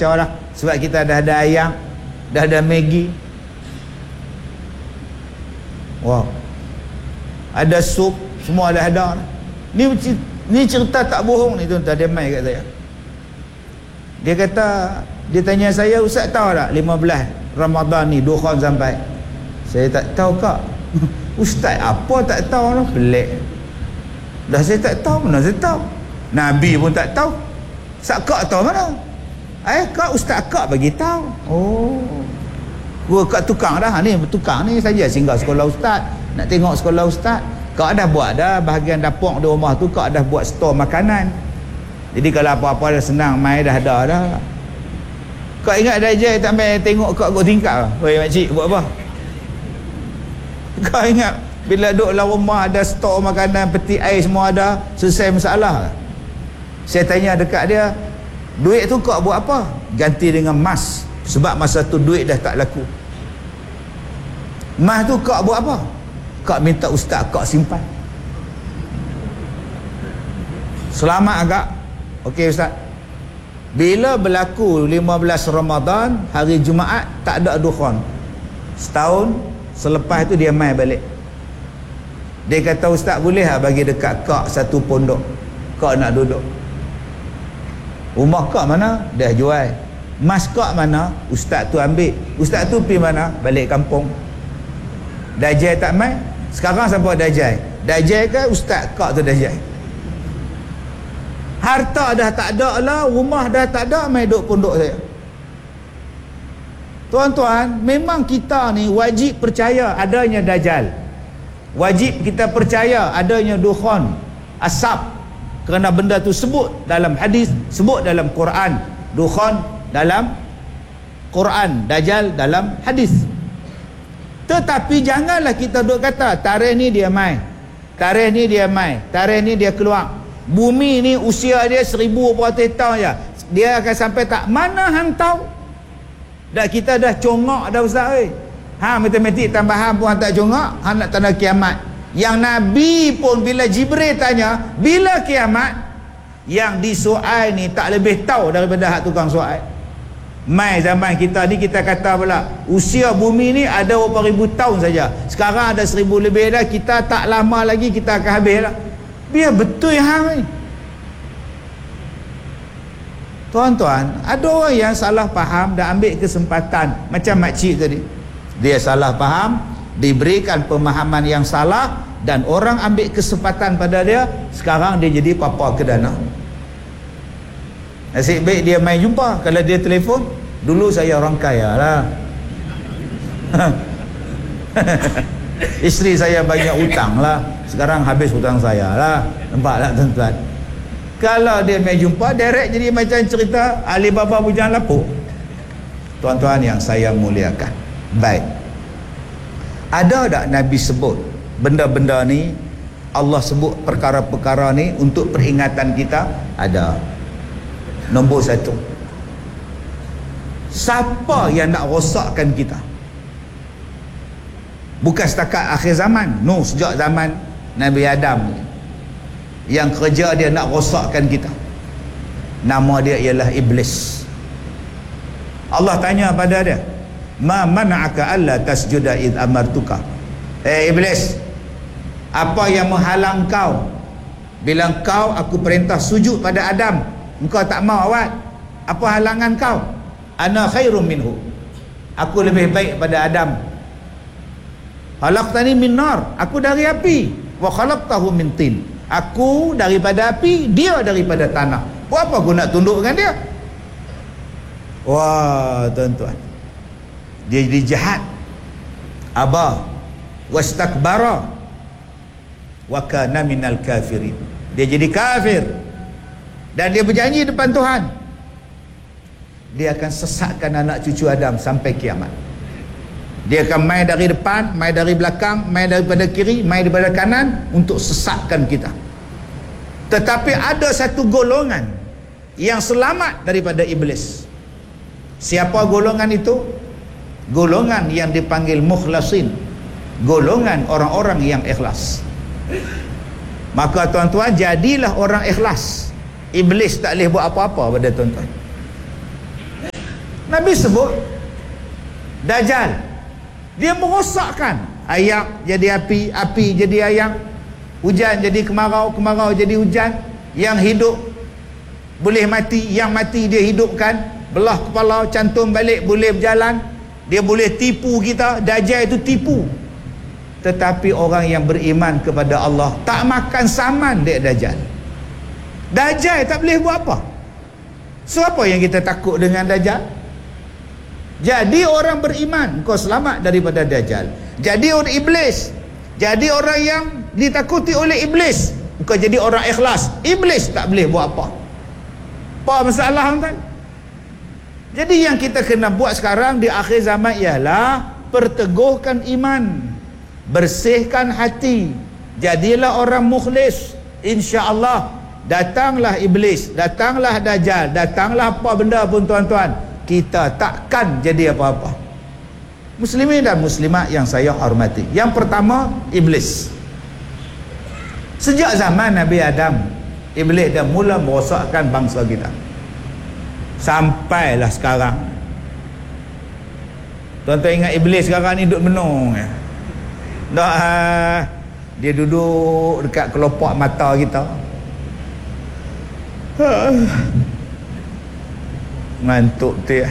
kacau dah. Sebab kita dah ada ayam, dah ada Maggi. Wow. Ada sup, semua dah ada. Ni cerita tak bohong ni tuan-tuan. Dia mai kat saya. Dia kata, dia tanya saya, Ustaz tahu tak 15 Ramadan ni dukhan sampai? Saya tak tahu kak. Ustaz apa tak tahu lah. Pelik. Dah saya tak tahu, mana saya tahu. Nabi pun tak tahu. Ustaz kak tahu mana? Kak Ustaz kak bagi tahu. Oh. Gua kat tukang dah. Ni tukang ni saja singgah sekolah Ustaz. Nak tengok sekolah Ustaz. Kak dah buat dah bahagian dapur di rumah tu, kak dah buat stor makanan. Jadi kalau apa-apa dah senang mai dah ada dah. Kak ingat dah je tak mai tengok kak kat tingkap. Oi makcik buat apa? Kau ingat bila duduk dalam rumah ada stok makanan, peti air semua ada, selesai masalah. Saya tanya dekat dia, duit tu kau buat apa? Ganti dengan emas. Sebab masa tu duit dah tak laku. Emas tu kau buat apa? Kau minta ustaz kau simpan. Selamat agak. Okey ustaz. Bila berlaku 15 Ramadan, hari Jumaat tak ada dukhan. Setahun selepas tu dia mai balik. Dia kata ustaz boleh tak bagi dekat kak satu pondok, kak nak duduk. Rumah kak mana? Dah jual. Mas kak mana? Ustaz tu ambil. Ustaz tu pergi mana? Balik kampung. Dajjal tak mai. Sekarang siapa Dajjal? Dajjal ke ustaz kak tu Dajjal? Harta dah tak ada lah, rumah dah tak ada, mai duduk pondok saya. Tuan-tuan, memang kita ni wajib percaya adanya Dajjal. Wajib kita percaya adanya dukhan, asap. Kerana benda tu sebut dalam hadis, sebut dalam Quran. Dukhan dalam Quran, Dajjal dalam hadis. Tetapi janganlah kita duk kata tarikh ni dia mai, tarikh ni dia mai, tarikh ni dia keluar. Bumi ni usia dia 1000 berapa tahun je. Dia akan sampai tak? Mana hang tahu? Dah kita dah congak dah ustaz. Matematik tambahan pun hang tak congak, hang nak tanda kiamat. Yang Nabi pun bila Jibril tanya bila kiamat, yang disoal ni tak lebih tahu daripada hak tukang soal. Mai zaman kita ni kita kata pula usia bumi ni ada berapa ribu tahun saja. Sekarang ada 1000 lebih dah. Kita tak lama lagi kita akan habis lah. Biar betul hang ni. Tuan-tuan, ada orang yang salah faham dan ambil kesempatan macam makcik tadi. Dia salah faham, diberikan pemahaman yang salah dan orang ambil kesempatan pada dia, sekarang dia jadi papa kedana. Nasib baik dia main jumpa. Kalau dia telefon, dulu saya orang kaya lah. Isteri saya banyak hutang lah, sekarang habis hutang saya lah. Nampak tak tuan-tuan? Kalau dia main jumpa, direct jadi macam cerita Alibaba bujang lapuk. Tuan-tuan yang saya muliakan, baik, ada tak Nabi sebut benda-benda ni? Allah sebut perkara-perkara ni untuk peringatan kita? Ada. Nombor 1, siapa yang nak rosakkan kita? Bukan setakat akhir zaman, no, sejak zaman Nabi Adam yang kerja dia nak rosakkan kita. Nama dia ialah Iblis. Allah tanya pada dia, ma mana'aka alla tasjuda id amartuka. Iblis, apa yang menghalang kau bila kau aku perintah sujud pada Adam, engkau tak mau awak? Apa halangan kau? Ana khairum minhu, aku lebih baik pada Adam. Khalaqtani min nar, aku dari api. Wa khalaqtahu min tin, aku daripada api, dia daripada tanah. Buat apa aku nak tunduk dengan dia? Wah tuan-tuan, dia jadi jahat. Aba wastakbara wa kana minal kafirin, dia jadi kafir dan dia berjanji depan Tuhan dia akan sesatkan anak cucu Adam sampai kiamat. Dia akan main dari depan, main dari belakang, main daripada kiri, main daripada kanan untuk sesatkan kita. Tetapi ada satu golongan yang selamat daripada iblis. Siapa golongan itu? Golongan yang dipanggil mukhlasin, golongan orang-orang yang ikhlas. Maka tuan-tuan, jadilah orang ikhlas. Iblis tak boleh buat apa-apa pada tuan-tuan. Nabi sebut Dajjal, dia merosakkan. Ayak jadi api, api jadi ayak, hujan jadi kemarau, kemarau jadi hujan. Yang hidup boleh mati, yang mati dia hidupkan. Belah kepala, cantum balik, boleh berjalan. Dia boleh tipu kita. Dajjal itu tipu. Tetapi orang yang beriman kepada Allah tak makan saman dia Dajjal. Dajjal tak boleh buat apa. So apa yang kita takut dengan Dajjal? Jadi orang beriman, kau selamat daripada Dajjal. Jadi orang iblis, jadi orang yang ditakuti oleh iblis, kau jadi orang ikhlas. Iblis tak boleh buat apa. Apa masalah tuan? Jadi yang kita kena buat sekarang di akhir zaman ialah perteguhkan iman, bersihkan hati, jadilah orang mukhlis. InsyaAllah datanglah iblis, datanglah Dajjal, datanglah apa benda pun tuan-tuan, kita takkan jadi apa-apa. Muslimin dan muslimat yang saya hormati, yang pertama, iblis. Sejak zaman Nabi Adam, iblis dah mula merosakkan bangsa kita. Sampailah sekarang. Tuan-tuan ingat iblis sekarang ni duduk menung ya? Dah, dia duduk dekat kelopak mata kita. Ngantuk tu ya.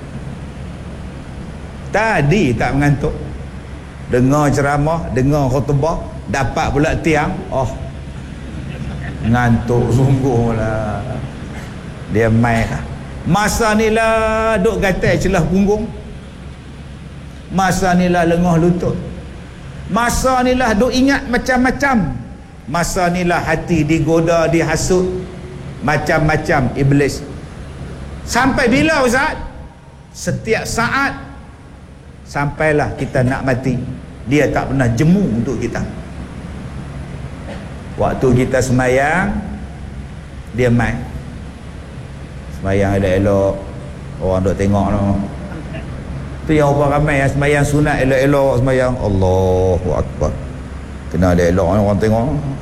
Tadi tak mengantuk. Dengar ceramah, dengar khutbah, dapat pula tiang. Oh, ngantuk sungguh lah. Dia main lah. Masa ni lah duk gatal celah punggung. Masa ni lah lengah lutut. Masa ni lah duk ingat macam-macam. Masa ni lah hati digoda, dihasut macam-macam iblis. Sampai bila Ustaz? Setiap saat. Sampailah kita nak mati, dia tak pernah jemu untuk kita. Waktu kita semayang, dia main. Semayang elok-elok, orang duk tengok no. Tu yang orang ramai yang semayang sunat elok-elok, semayang Allahu Akbar, kena ada elok orang tengok.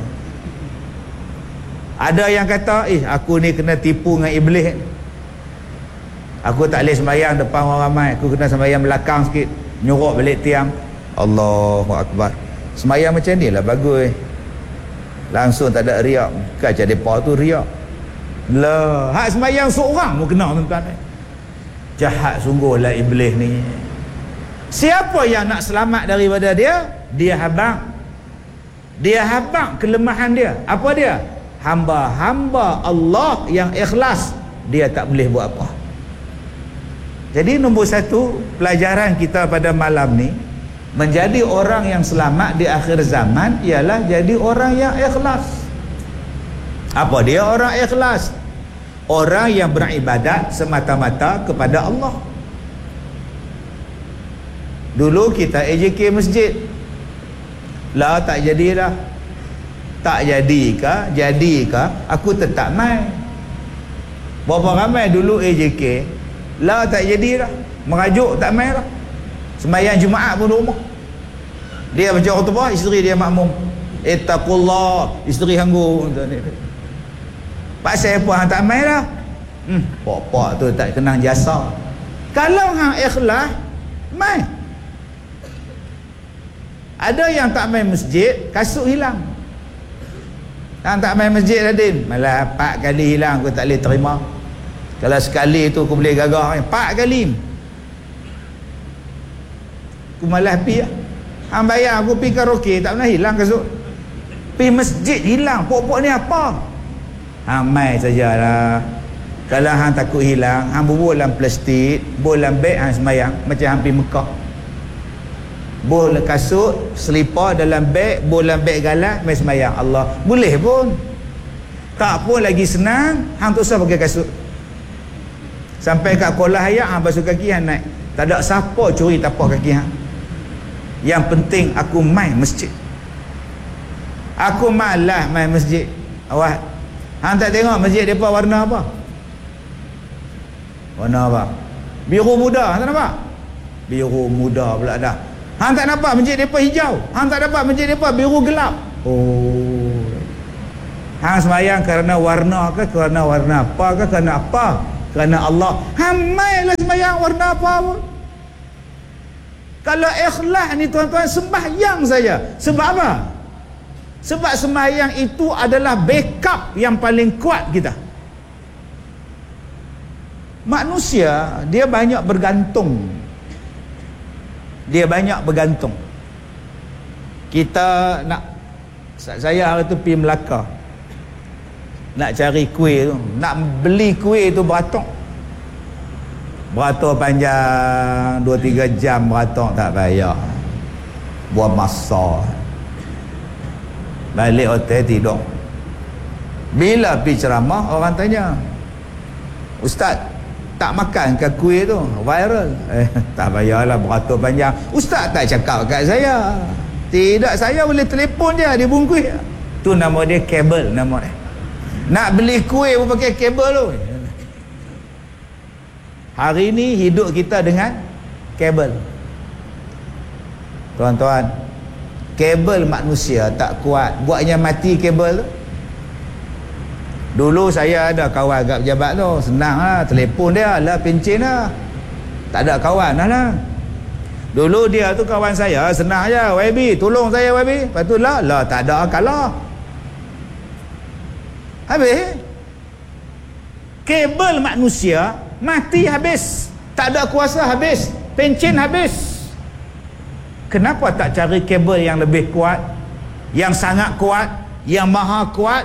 Ada yang kata, aku ni kena tipu dengan iblis. Aku tak boleh sembahyang depan orang ramai, aku kena sembahyang belakang sikit, nyorok balik tiang. Allahu Akbar. Sembahyang macam ni lah bagus. Langsung tak ada riak. Kaca depa tu riak. Lah, hak sembahyang seorang pun kena tuan-tuan. Jahat sungguhlah iblis ni. Siapa yang nak selamat daripada dia? Dia habang. Dia habang kelemahan dia. Apa dia? Hamba-hamba Allah yang ikhlas, dia tak boleh buat apa. Jadi nombor satu pelajaran kita pada malam ni, menjadi orang yang selamat di akhir zaman ialah jadi orang yang ikhlas. Apa dia orang ikhlas? Orang yang beribadat semata-mata kepada Allah. Dulu kita AJK masjid, lah tak jadilah. Tak jadikah? Jadikah? Aku tetap main. Berapa ramai dulu AJK, lah tak jadi dah, merajuk tak main dah. Sembahyang Jumaat pun di rumah. Dia baca khutbah, isteri dia makmum. Ittaqullah, isteri hanggu. Pasal apa hang tak main dah? Pok-pok tu tak kenang jasa. Kalau hang ikhlas, main. Ada yang tak main masjid, kasut hilang. Hang tak main masjid Radin, malah 4 kali hilang, aku tak boleh terima. Kalau sekali tu aku boleh gagah, 4 kali aku malas pi lah. Hang bayar aku pi karaoke tak pernah hilang kasut. Pi masjid hilang, pok-pok ni apa? Hang mai sajalah. Kalau hang takut hilang, hang bubur dalam plastik, bol dalam beg hang sembayang macam hang pi Mekah. Bol kasut, selipar dalam beg, bol dalam beg galas, mai sembayang Allah. Boleh pun. Tak pun lagi senang, hang tak usah pakai kasut. Sampai kat kolah ayak, hang basuh kaki, hang naik. Tak ada siapa curi tapak kaki hang. Yang penting aku main masjid. Aku malas main masjid. Awak, hang tak tengok masjid depa warna apa? Warna apa? Biru muda, hang tak nampak? Biru muda pula dah. Hang tak nampak masjid depa hijau? Hang tak nampak masjid depa biru gelap? Oh. Hang sembahyang kerana warna ke? Kerana warna apa ke? Kerana apa? Kerana Allah. Hang mailah sembahyang sembahyang warna apa pun. Kalau ikhlas ni tuan-tuan, sembahyang saja. Sebab apa? Sebab sembahyang itu adalah backup yang paling kuat kita. Manusia dia banyak bergantung. Dia banyak bergantung. Kita nak, saya hari tu pergi Melaka, nak cari kuih tu, nak beli kuih tu beratok panjang 2-3 jam, beratok tak payah, buat masa, balik hotel tidur. Bila pergi ceramah, orang tanya, Ustaz tak makan ke kuih tu viral? Tak payahlah beratur panjang. Ustaz tak cakap kat saya. Tidak, saya boleh telefon dia bungkus. Tu nama dia kabel, nama dia. Nak beli kuih pun pakai kabel tu. Hari ni hidup kita dengan kabel. Tuan-tuan, kabel manusia tak kuat. Buatnya mati kabel tu. Dulu saya ada kawan kat pejabat tu, senang lah, telefon dia lah, pencen lah. Tak ada kawan lah. Dulu dia tu kawan saya, senang je, YB, tolong saya YB. Lepas tu lah, tak ada kalah. Habis. Kabel manusia mati habis. Tak ada kuasa habis. Pencen habis. Kenapa tak cari kabel yang lebih kuat? Yang sangat kuat? Yang maha kuat?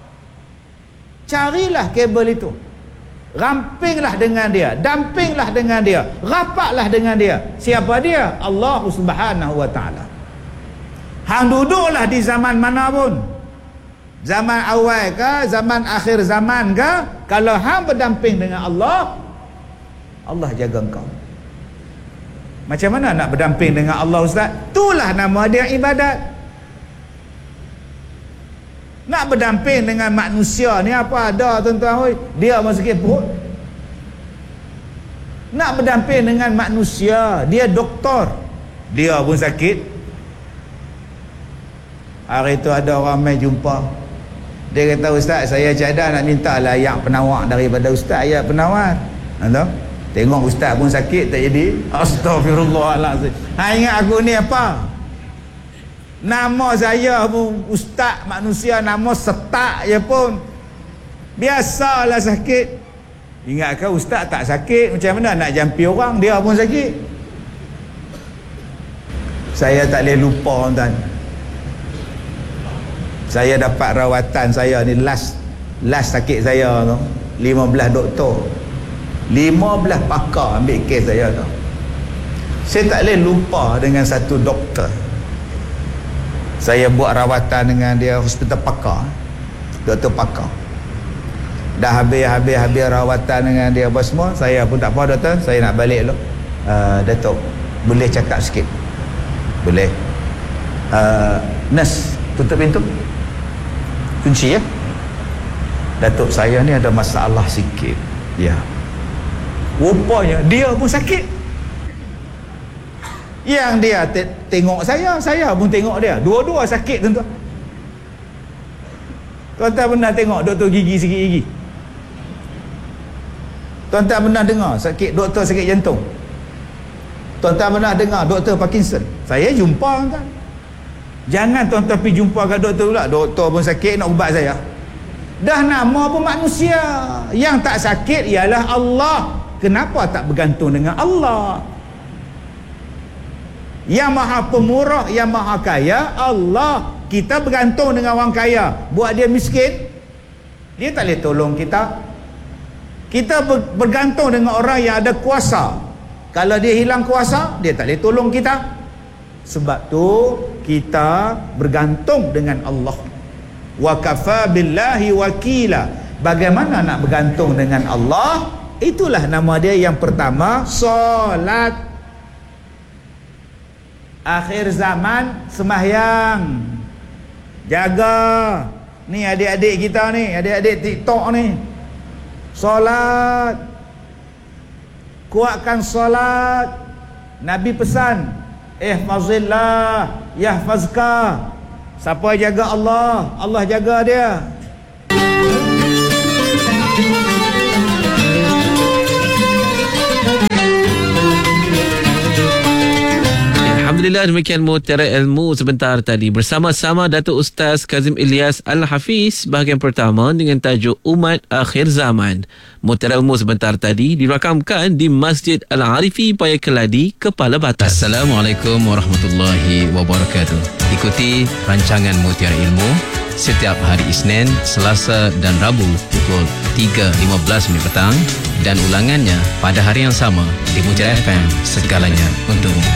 Carilah kabel itu, rampinglah dengan dia, dampinglah dengan dia, rapatlah dengan dia. Siapa dia? Allah Subhanahu wa ta'ala. Hang duduklah di zaman mana pun, zaman awal ke, zaman akhir zaman ke, kalau hang berdamping dengan Allah, Allah jaga engkau. Macam mana nak berdamping dengan Allah, Ustaz? Itulah nama dia ibadat. Nak berdamping dengan manusia ni apa ada, tuan-tuan? Dia pun sakit perut. Nak berdamping dengan manusia, dia doktor, dia pun sakit. Hari tu ada orang mai jumpa. Dia kata, Ustaz, saya cadang nak minta layak penawar daripada Ustaz, ayat penawar. Tengok Ustaz pun sakit tak jadi. Astagfirullahaladzim. Ingat aku ni apa? Nama saya pun Ustaz manusia, nama setak je pun biasalah sakit. Ingatkan Ustaz tak sakit, macam mana nak jampi orang, dia pun sakit. Saya tak boleh lupa, tuan. Saya dapat rawatan saya ni last sakit saya tu 15 doktor, 15 pakar ambil kes saya tu. Saya tak boleh lupa dengan satu doktor. Saya buat rawatan dengan dia, hospital pakar, doktor pakar. Dah habis rawatan dengan dia apa semua. Saya pun tak apa, doktor, saya nak balik dulu. Datuk, boleh cakap sikit? Boleh. Nurse, tutup pintu, kunci ya. Datuk, saya ni ada masalah sikit. Ya. Rupanya dia pun sakit. Yang dia tengok saya pun tengok dia. Dua-dua sakit, tuan-tuan. Tuan-tuan pernah tengok doktor gigi sakit gigi? Tuan-tuan pernah dengar doktor sakit jantung? Tuan-tuan pernah dengar doktor Parkinson? Saya jumpa, tuan-tuan. Jangan tuan-tuan pergi jumpa kat doktor pula, doktor pun sakit nak ubat saya. Dah nama pun manusia. Yang tak sakit ialah Allah. Kenapa tak bergantung dengan Allah? Yang maha pemurah, yang maha kaya, Allah. Kita bergantung dengan orang kaya, buat dia miskin, dia tak boleh tolong kita. Kita bergantung dengan orang yang ada kuasa, kalau dia hilang kuasa, dia tak boleh tolong kita. Sebab tu kita bergantung dengan Allah. Wa kafa billahi wakila. Bagaimana nak bergantung dengan Allah? Itulah nama dia yang pertama, solat. Akhir zaman, sembahyang. Jaga. Ni adik-adik kita ni, adik-adik TikTok ni, solat. Kuatkan solat. Nabi pesan, ihfazillah yahfazka. Siapa jaga Allah, Allah jaga dia. Alhamdulillah, demikian Mutiara Ilmu sebentar tadi bersama-sama Datuk Ustaz Kazim Ilyas Al-Hafiz, bahagian pertama dengan tajuk Umat Akhir Zaman. Mutiara Ilmu sebentar tadi dirakamkan di Masjid Al-Arifi Paya Keladi, Kepala Batas. Assalamualaikum warahmatullahi wabarakatuh. Ikuti rancangan Mutiara Ilmu setiap hari Isnin, Selasa dan Rabu pukul 3.15 petang dan ulangannya pada hari yang sama di Mutiara FM, segalanya untukmu.